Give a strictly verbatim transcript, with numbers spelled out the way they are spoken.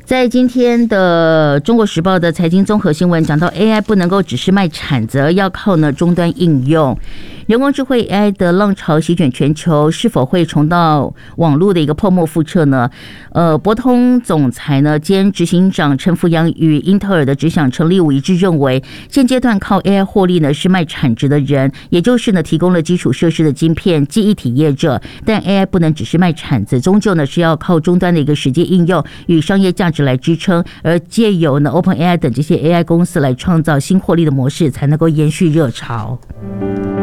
在今天的中国时报的财经综合新闻讲到 A I 不能够只是卖铲子，要靠呢终端应用。人工智慧 A I 的浪潮席卷全球，是否会重蹈网络的一个泡沫覆辙呢？呃，博通总裁呢兼执行长陈福阳与英特尔的执行陈立武一致认为，现阶段靠 A I 获利呢是卖铲子的人，也就是呢提供了基础设施的晶片记忆体业者，但 A I 不能只是卖铲子，终究呢是要靠终端的一个实际应用与商业价值来支撑，而借由呢 OpenAI 等这些 A I 公司来创造新获利的模式，才能够延续热潮。